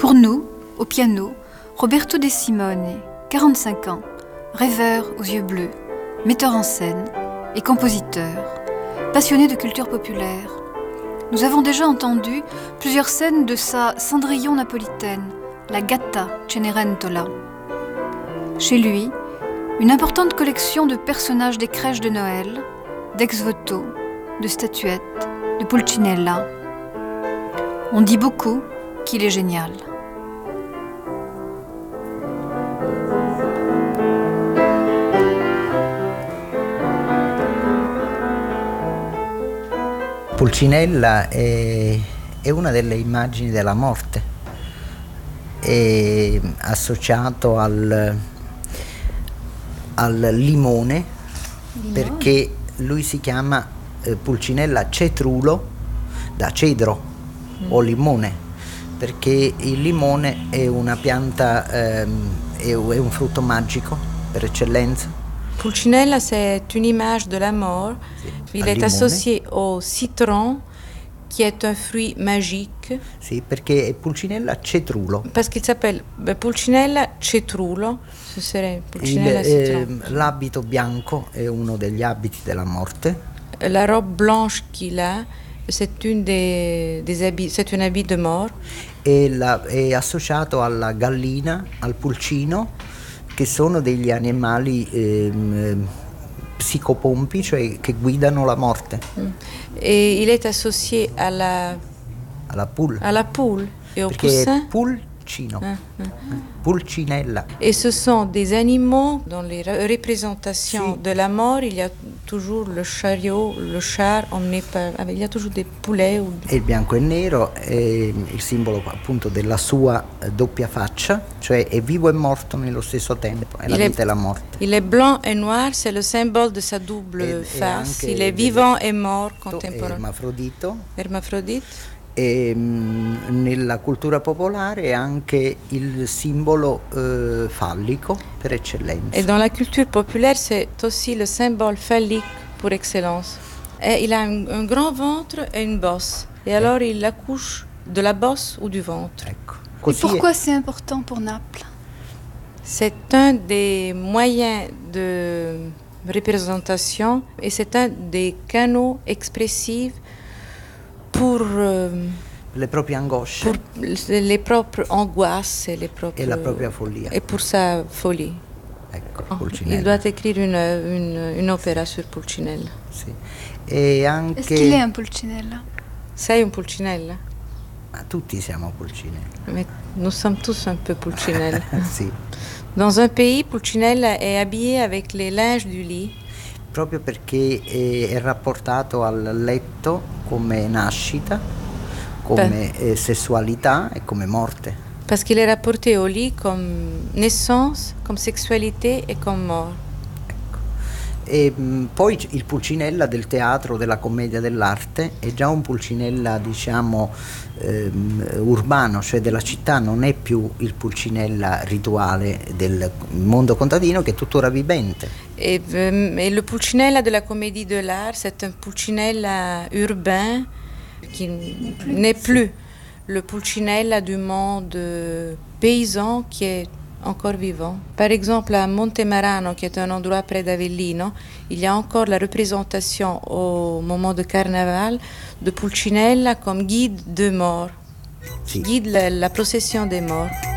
Pour nous, au piano, Roberto De Simone, 45 ans, rêveur aux yeux bleus, metteur en scène et compositeur, passionné de culture populaire. Nous avons déjà entendu plusieurs scènes de sa Cendrillon napolitaine, la Gatta Cenerentola. Chez lui, une importante collection de personnages des crèches de Noël, d'ex-voto, de statuettes, de Pulcinella. On dit beaucoup qu'il est génial. Pulcinella è una delle immagini della morte, è associato al limone, perché lui si chiama Pulcinella cetrulo, da cedro o limone, perché il limone è una pianta, è un frutto magico per eccellenza. Pulcinella, c'est une image de la mort. Il est associé au citron, qui est un fruit magique. Sì, perché è Pulcinella cetrulo. Parce qu'il s'appelle Pulcinella cetrulo, ce serait Pulcinella citron. L'abito bianco è uno degli abiti della morte. La robe blanche qu'il a, c'est un habit de mort. È associato alla gallina, al pulcino, che sono degli animali psicopompi, cioè che guidano la morte. Et il est associé alla poule. Alla poule et au Perché poussin. è pulcino, Pulcinella. Et ce sont des animaux, dans les représentations de la mort, il y a toujours le chariot, le char emmené par... Il y a toujours des poulets. E il bianco e nero è il simbolo appunto della sua doppia faccia, cioè è vivo e morto nello stesso tempo, è la vita e la morte. Il est blanc et noir, c'est le symbole de sa double face. Il est vivant et mort contemporain. Ermafrodite. E nella cultura popolare è anche il simbolo fallico per eccellenza. Et dans la culture populaire, c'est aussi le symbole phallique pour excellence. Et il a un grand ventre et une bosse. Et alors il accouche de la bosse ou du ventre. Ecco. Et pourquoi c'est important pour Naples? C'est un des moyens de représentation et c'est un des canaux expressifs pour le proprie angosce, pour les propres angoisses et la propria follia. Et pour sa folie. Ecco, Pulcinella. Il doit écrire une opéra sur Pulcinella. Sì. E anche... Est-ce qu'il est un Pulcinella? Sei un Pulcinella? Ma tutti siamo Pulcinella. Mais nous sommes tous un peu Pulcinella. Sì. Dans un pays, Pulcinella è habillé avec les linges du lit. Proprio perché è rapportato al letto come nascita, come sessualità e come morte. Parce qu'il est rapporté au lit comme naissance, comme sexualité et comme mort. Ecco. E poi il Pulcinella del teatro, della commedia dell'arte, è già un Pulcinella, diciamo, urbano, cioè della città, non è più il Pulcinella rituale del mondo contadino, che è tuttora vivente. Et le Pulcinella de la comédie de l'art, c'est un Pulcinella urbain qui n'est plus le Pulcinella du monde paysan qui est encore vivant. Par exemple, à Montemarano, qui est un endroit près d'Avellino, il y a encore la représentation au moment de carnaval de Pulcinella comme guide de mort, Sì. guide la procession des morts.